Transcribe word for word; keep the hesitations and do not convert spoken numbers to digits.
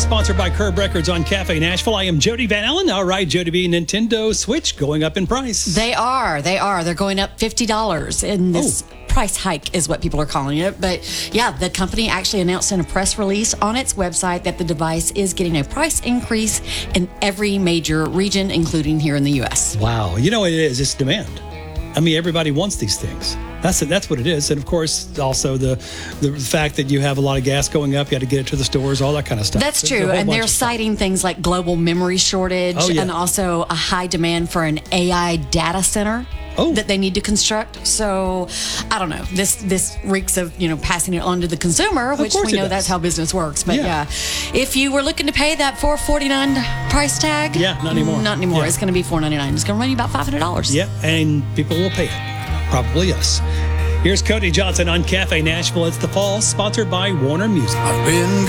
sponsored by Curb Records on Cafe Nashville. I am Jody Van Allen. All right, Jody B, Nintendo Switch going up in price. They are. They are. They're going up fifty dollars in this Oh. price hike is what people are calling it. But yeah, the company actually announced in a press release on its website that the device is getting a price increase in every major region, including here in the U S. Wow. You know what it is? It's demand. I mean, everybody wants these things. That's it. That's what it is. And of course, also the the fact that you have a lot of gas going up, you got to get it to the stores, all that kind of stuff. That's There's a true. whole And bunch they're of stuff. citing things like global memory shortage Oh, yeah. and also a high demand for an A I data center. Oh. That they need to construct. So, I don't know. This this reeks of, you know, passing it on to the consumer, which course we it know does. that's how business works. But Yeah. yeah. if you were looking to pay that four forty-nine price tag, Yeah, not anymore. Not anymore. Yeah. It's going to be four ninety-nine. It's going to run you about five hundred dollars. Yep, and people will pay it. Probably us. Here's Cody Johnson on Cafe Nashville. It's the fall, sponsored by Warner Music. I've been